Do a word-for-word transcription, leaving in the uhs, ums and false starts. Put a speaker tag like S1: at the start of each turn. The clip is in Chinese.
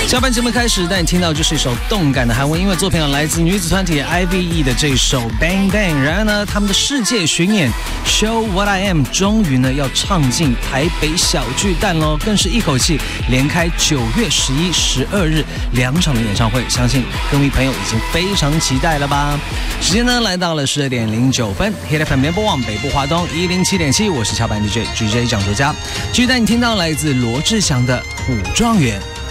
S1: 下半节目开始，带你听到就是一首动感的韩文音乐作品，来自女子团体 I V E 的这首 Bang Bang。然而呢，他们的世界巡演 Show What I Am 终于呢要唱进台北小巨蛋喽，更是一口气连开九月十一、十二日两场的演唱会，相信歌迷朋友已经非常期待了吧？时间呢来到了十二点零九分 ，Hit F M Number One 北部华东一零七点七，我是翘班 D J G J 蒋卓佳。继续带你听到来自罗志祥的《武状元》。